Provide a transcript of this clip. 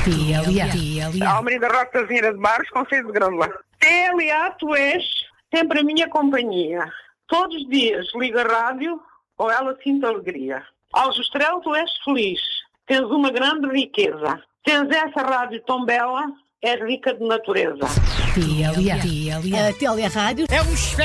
TLA. Almeida Roque da Vinheira de Barros, Conselho de Grândola. TLA, tu és sempre a minha companhia. Todos os dias liga a rádio, com ela sinto alegria. Aos Estrela, tu és feliz. Tens uma grande riqueza. Tens essa rádio tão bela, és rica de natureza. TLA. A TLA Rádio É um